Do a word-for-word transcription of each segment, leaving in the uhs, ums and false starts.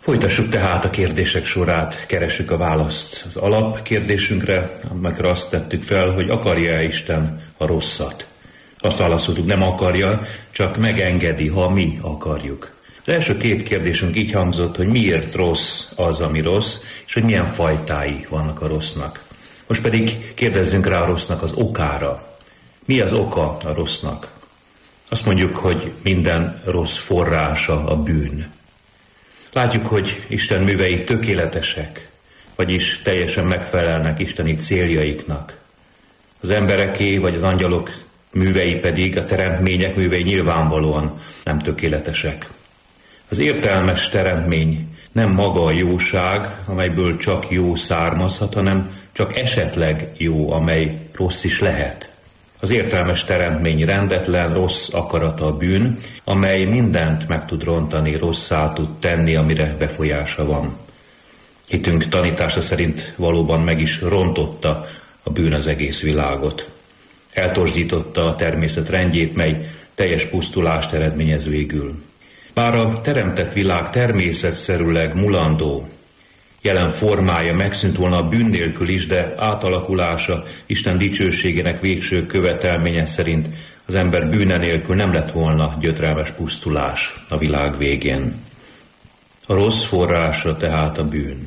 Folytassuk tehát a kérdések sorát, keressük a választ az alapkérdésünkre, amikor azt tettük fel, hogy akarja-e Isten a rosszat. Azt válaszoltuk, nem akarja, csak megengedi, ha mi akarjuk. Az első két kérdésünk így hangzott, hogy miért rossz az, ami rossz, és hogy milyen fajtái vannak a rossznak. Most pedig kérdezzünk rá a rossznak az okára. Mi az oka a rossznak? Azt mondjuk, hogy minden rossz forrása a bűn. Látjuk, hogy Isten művei tökéletesek, vagyis teljesen megfelelnek isteni céljaiknak. Az embereké vagy az angyalok művei pedig, a teremtmények művei nyilvánvalóan nem tökéletesek. Az értelmes teremtmény nem maga a jóság, amelyből csak jó származhat, hanem csak esetleg jó, amely rossz is lehet. Az értelmes teremtmény rendetlen, rossz akarata a bűn, amely mindent meg tud rontani, rosszá tud tenni, amire befolyása van. Hitünk tanítása szerint valóban meg is rontotta a bűn az egész világot. Eltorzította a természet rendjét, mely teljes pusztulást eredményez végül. Bár a teremtett világ természetszerűleg mulandó, jelen formája megszűnt volna a bűn nélkül is, de átalakulása Isten dicsőségének végső követelménye szerint az ember bűne nélkül nem lett volna gyötrelmes pusztulás a világ végén. A rossz forrása tehát a bűn.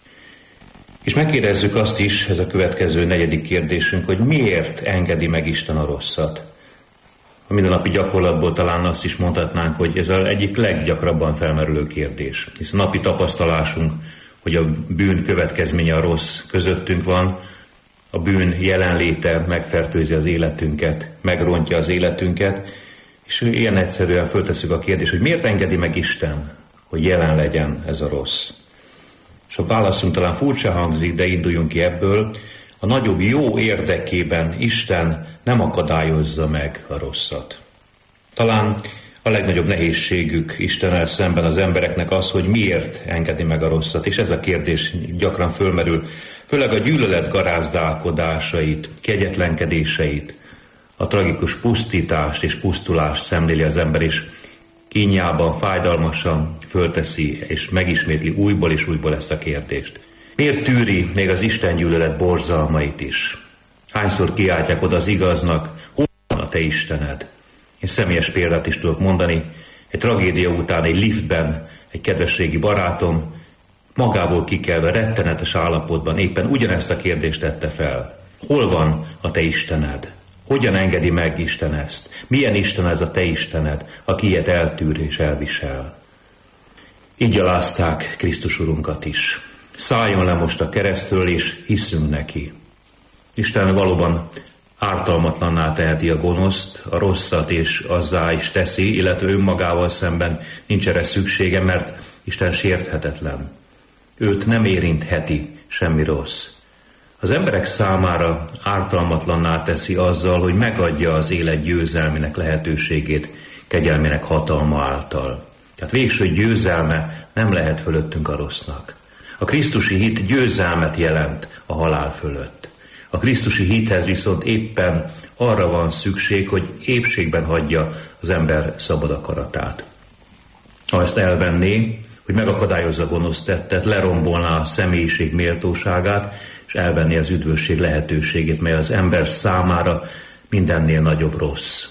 És megkérdezzük azt is, ez a következő negyedik kérdésünk, hogy miért engedi meg Isten a rosszat? A mindennapi gyakorlatból talán azt is mondhatnánk, hogy ez az egyik leggyakrabban felmerülő kérdés. Hiszen napi tapasztalásunk, hogy a bűn következménye a rossz közöttünk van, a bűn jelenléte megfertőzi az életünket, megrontja az életünket, és ilyen egyszerűen föltesszük a kérdést, hogy miért engedi meg Isten, hogy jelen legyen ez a rossz. És a válaszunk talán furcsa hangzik, de induljunk ki ebből, a nagyobb jó érdekében Isten nem akadályozza meg a rosszat. Talán a legnagyobb nehézségük Istennel szemben az embereknek az, hogy miért engedi meg a rosszat, és ez a kérdés gyakran fölmerül, főleg a gyűlölet garázdálkodásait, kegyetlenkedéseit, a tragikus pusztítást és pusztulást szemléli az ember, és kínjában, fájdalmasan fölteszi, és megismétli újból és újból ezt a kérdést. Miért tűri még az Isten gyűlölet borzalmait is? Hányszor kiáltják oda az igaznak, hol van a te Istened? Én személyes példát is tudok mondani. Egy tragédia után egy liftben egy kedvességi barátom magából kikelve rettenetes állapotban éppen ugyanezt a kérdést tette fel. Hol van a te Istened? Hogyan engedi meg Isten ezt? Milyen Isten ez a te Istened, aki ilyet eltűr és elvisel? Így alázták Krisztus Urunkat is. Szálljon le most a keresztről, és hiszünk neki. Isten valóban ártalmatlanná teheti a gonoszt, a rosszat, és azzá is teszi, illetve önmagával szemben nincs erre szüksége, mert Isten sérthetetlen. Őt nem érintheti semmi rossz. Az emberek számára ártalmatlanná teszi azzal, hogy megadja az élet győzelmének lehetőségét kegyelmének hatalma által. Tehát végső győzelme nem lehet fölöttünk a rossznak. A krisztusi hit győzelmet jelent a halál fölött. A krisztusi hithez viszont éppen arra van szükség, hogy épségben hagyja az ember szabad akaratát. Ha ezt elvenné, hogy megakadályozza a gonosz tettet, lerombolná a személyiség méltóságát, és elvenné az üdvösség lehetőségét, mely az ember számára mindennél nagyobb rossz.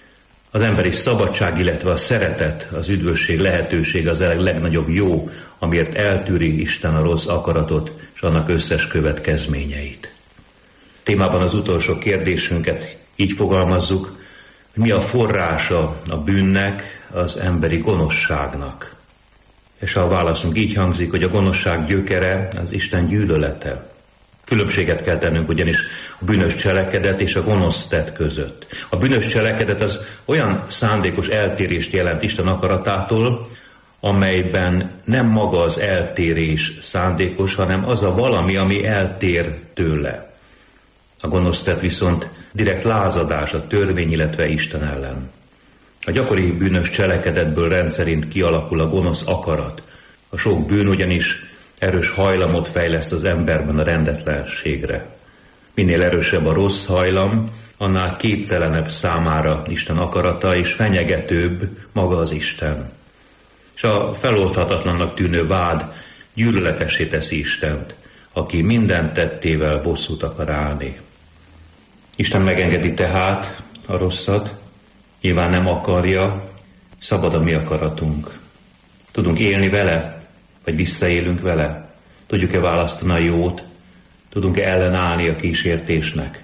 Az emberi szabadság, illetve a szeretet, az üdvösség lehetőség az a legnagyobb jó, amiért eltűri Isten a rossz akaratot és annak összes következményeit. Témában az utolsó kérdésünket így fogalmazzuk, hogy mi a forrása a bűnnek, az emberi gonoszságnak. És a válaszunk így hangzik, hogy a gonoszság gyökere az Isten gyűlölete. Különbséget kell tennünk ugyanis a bűnös cselekedet és a gonosz tett között. A bűnös cselekedet az olyan szándékos eltérést jelent Isten akaratától, amelyben nem maga az eltérés szándékos, hanem az a valami, ami eltér tőle. A gonosz tett viszont direkt lázadás a törvény, illetve Isten ellen. A gyakori bűnös cselekedetből rendszerint kialakul a gonosz akarat. A sok bűn ugyanis erős hajlamot fejleszt az emberben a rendetlenségre. Minél erősebb a rossz hajlam, annál képtelenebb számára Isten akarata, és fenyegetőbb maga az Isten. és a feloldhatatlannak tűnő vád gyűlöletessé teszi Istent, aki minden tettével bosszút akar állni. Isten megengedi tehát a rosszat, nyilván nem akarja, szabad a mi akaratunk. Tudunk élni vele, vagy visszaélünk vele? Tudjuk-e választani a jót? Tudunk-e ellenállni a kísértésnek?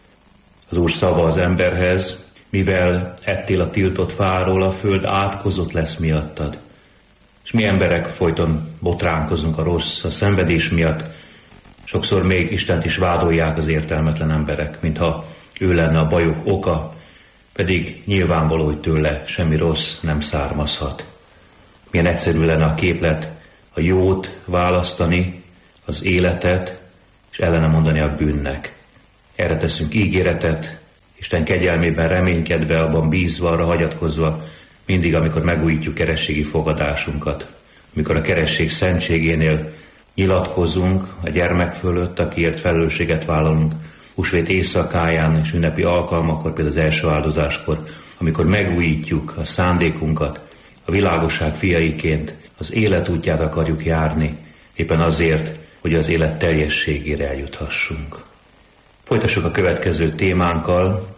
Az Úr szava az emberhez, mivel ettél a tiltott fáról, a föld átkozott lesz miattad. És mi emberek folyton botránkozunk a rossz, a szenvedés miatt. Sokszor még Istent is vádolják az értelmetlen emberek, mintha ő lenne a bajok oka, pedig nyilvánvaló, hogy tőle semmi rossz nem származhat. Milyen egyszerű lenne a képlet, a jót választani, az életet, és ellene mondani a bűnnek. Erre teszünk ígéretet, Isten kegyelmében reménykedve, abban bízva, arra hagyatkozva, mindig, amikor megújítjuk kerességi fogadásunkat, amikor a keresség szentségénél nyilatkozunk a gyermek fölött, akiért felelősséget vállalunk, húsvét éjszakáján és ünnepi alkalmakkor, például az első áldozáskor, amikor megújítjuk a szándékunkat, a világosság fiaiként az élet útját akarjuk járni, éppen azért, hogy az élet teljességére eljuthassunk. Folytassuk a következő témánkkal.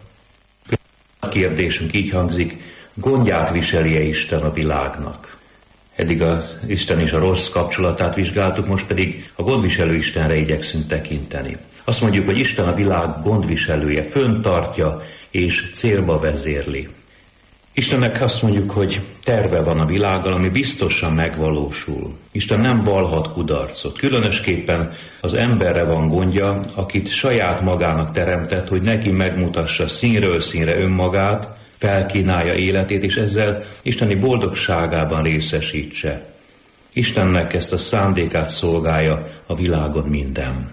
A kérdésünk így hangzik: gondját viseli-e Isten a világnak? Eddig az Isten és a rossz kapcsolatát vizsgáltuk, most pedig a gondviselő Istenre igyekszünk tekinteni. Azt mondjuk, hogy Isten a világ gondviselője, fönntartja és célba vezérli. Istennek azt mondjuk, hogy terve van a világgal, ami biztosan megvalósul. Isten nem vallhat kudarcot. Különösképpen az emberre van gondja, akit saját magának teremtett, hogy neki megmutassa színről színre önmagát, felkínálja életét, és ezzel isteni boldogságában részesítse. Istennek ezt a szándékát szolgálja a világon minden.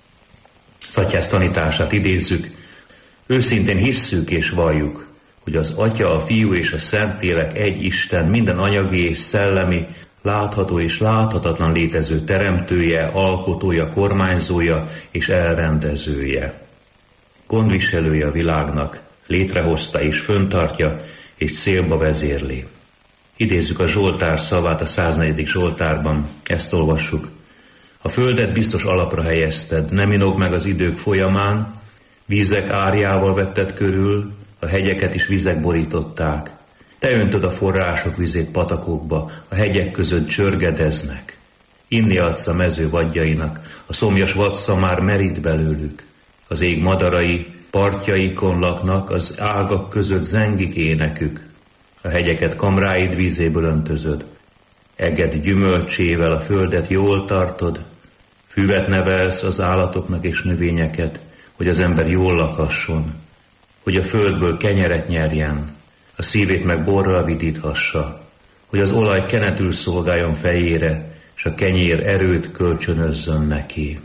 Atyász tanítását idézzük: őszintén hisszük és valljuk, hogy az Atya, a Fiú és a Szentlélek egy Isten, minden anyagi és szellemi, látható és láthatatlan létező teremtője, alkotója, kormányzója és elrendezője. Gondviselője a világnak, létrehozta és föntartja és célba vezérli. Idézzük a Zsoltár szavát a száznegyedik Zsoltárban, ezt olvassuk: a földet biztos alapra helyezted, nem inog meg az idők folyamán, vízek árjával vetted körül, a hegyeket is vizek borították. Te öntöd a források vizét patakokba, a hegyek között csörgedeznek. Inni adsz a mező vadjainak, a szomjas vadszamár merít belőlük. Az ég madarai partjaikon laknak, az ágak között zengik énekük. A hegyeket kamráid vízéből öntözöd. Eged gyümölcsével a földet jól tartod, füvet nevelsz az állatoknak és növényeket, hogy az ember jól lakasson, hogy a földből kenyeret nyerjen, a szívét meg borral vidíthassa, hogy az olaj kenetül szolgáljon fejére, és a kenyér erőt kölcsönözzön neki.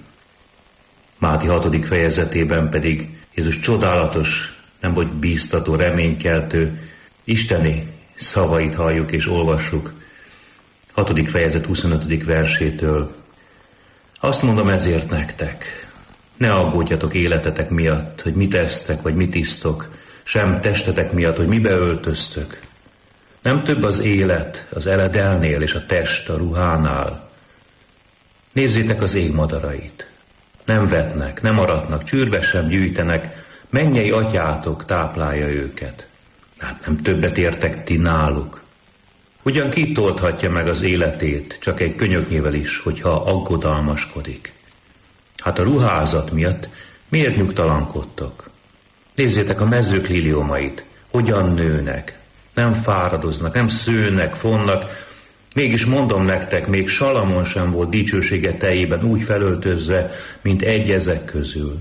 Máté hatodik fejezetében pedig Jézus csodálatos, nem vagy bíztató, reménykeltő, isteni szavait halljuk és olvassuk. hatodik fejezet huszonötödik versétől. Azt mondom ezért nektek, ne aggódjatok életetek miatt, hogy mit esztek, vagy mit isztok, sem testetek miatt, hogy mibe öltöztök. Nem több az élet az eledelnél, és a test a ruhánál. Nézzétek az ég madarait. Nem vetnek, nem aratnak, csűrbe sem gyűjtenek, mennyei atyátok táplálja őket. Hát nem többet értek ti náluk. Ugyan ki tolthatja meg az életét, csak egy könyöknyével is, hogyha aggodalmaskodik. Hát a ruházat miatt miért nyugtalankodtok? Nézzétek a mezők liliomait, hogyan nőnek, nem fáradoznak, nem szőnek, fonnak. Mégis mondom nektek, még Salamon sem volt dicsősége teljében úgy felöltözve, mint egy ezek közül.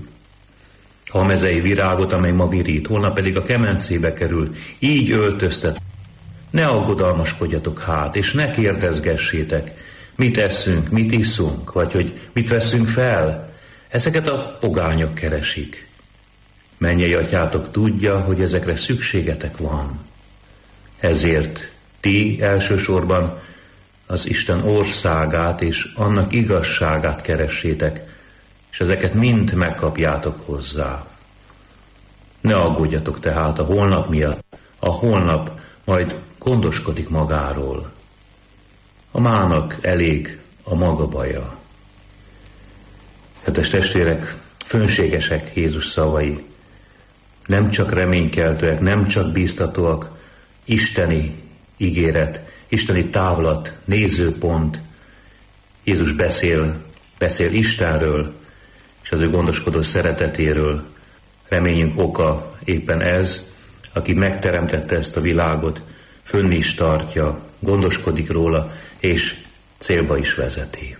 A mezei virágot, amely ma virít, holnap pedig a kemencébe kerül, így öltöztet. Ne aggodalmaskodjatok hát, és ne kérdezgessétek, mit eszünk, mit iszunk, vagy hogy mit veszünk fel. Ezeket a pogányok keresik. Mennyei atyátok tudja, hogy ezekre szükségetek van. Ezért ti elsősorban az Isten országát és annak igazságát keressétek, és ezeket mind megkapjátok hozzá. Ne aggódjatok tehát a holnap miatt, a holnap majd gondoskodik magáról. A mának elég a maga baja. Kedves testvérek, fönségesek Jézus szavai. Nem csak reménykeltőek, nem csak bíztatóak, isteni ígéret, isteni távlat, nézőpont. Jézus beszél, beszél Istenről, és az ő gondoskodó szeretetéről. Reményünk oka éppen ez, aki megteremtette ezt a világot, fönn is tartja, gondoskodik róla, és célba is vezeti.